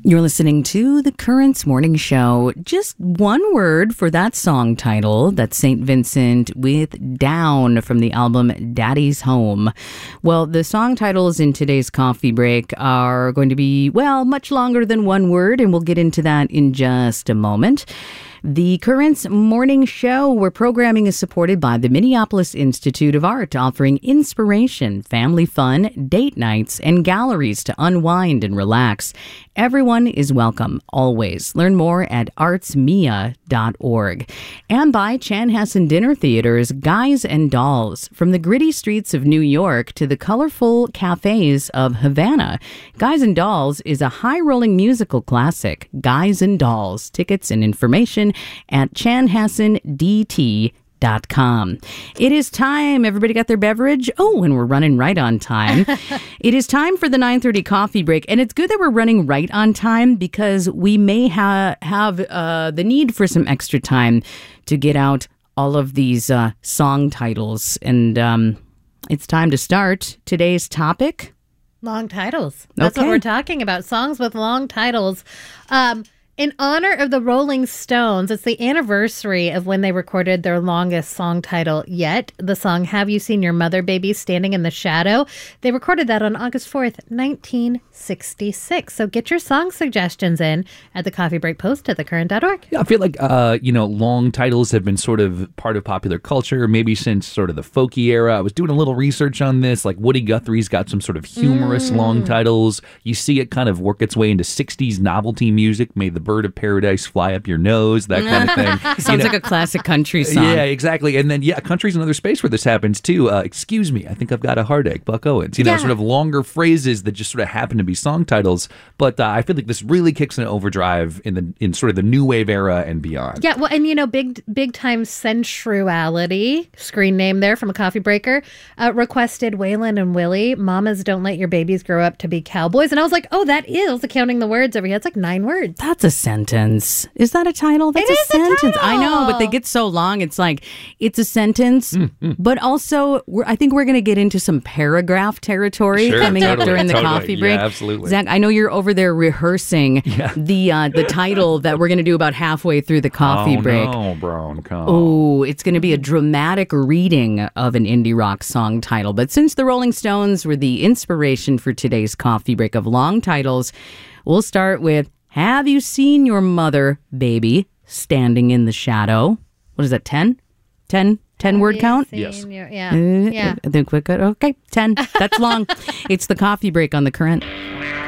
You're listening to the Currents Morning Show. Just one word for that song title. That's St. Vincent with Down from the album Daddy's Home. Well, the song titles in today's coffee break are going to be, much longer than one word, and we'll get into that in just a moment. The Currents Morning Show, where programming is supported by the Minneapolis Institute of Art, offering inspiration, family fun, date nights, and galleries to unwind and relax. Everyone is welcome, always. Learn more at artsmia.org. And by Chanhassen Dinner Theater's Guys and Dolls. From the gritty streets of New York to the colorful cafes of Havana, Guys and Dolls is a high-rolling musical classic. Guys and Dolls. Tickets and information at chanhassendt.com. It is time. Everybody got their beverage? Oh, and we're running right on time. It is time for the 9:30 coffee break, and it's good that we're running right on time because we may have the need for some extra time to get out all of these song titles. And it's time to start today's topic. Long titles. That's what we're talking about. Songs with long titles. In honor of the Rolling Stones, it's the anniversary of when they recorded their longest song title yet, the song Have You Seen Your Mother, Baby, Standing in the Shadow. They recorded that on August 4th, 1966. So get your song suggestions in at the Coffee Break Post at thecurrent.org. Yeah, I feel like, long titles have been sort of part of popular culture, maybe since sort of the folky era. I was doing a little research on this, like Woody Guthrie's got some sort of humorous long titles. You see it kind of work its way into 60s novelty music, May the Bird of Paradise fly up your nose, that kind of thing. Sounds like a classic country song. Yeah, exactly. And then, country's another space where this happens too. Excuse me, I think I've got a heartache, Buck Owens. Sort of longer phrases that just sort of happen to be song titles. But I feel like this really kicks in overdrive in sort of the new wave era and beyond. Yeah, well, and big time Sensuality, screen name there from a coffee breaker, requested Waylon and Willie, Mamas Don't Let Your Babies Grow Up to Be Cowboys. And I was like, oh, that is counting the words over here. It's like 9 words. That's a sentence. Is that a title? That's a sentence. title. I know, but they get so long. It's like, it's a sentence, but also I think we're going to get into some paragraph territory coming up during the coffee break. Yeah, absolutely. Zach, I know you're over there rehearsing the title that we're going to do about halfway through the coffee break. Oh, Bronco. Oh, it's going to be a dramatic reading of an indie rock song title. But since the Rolling Stones were the inspiration for today's coffee break of long titles, we'll start with Have You Seen Your Mother, Baby, Standing in the Shadow? What is that, 10? 10 word count? Yes. The quick, okay, 10. That's long. It's the coffee break on The Current.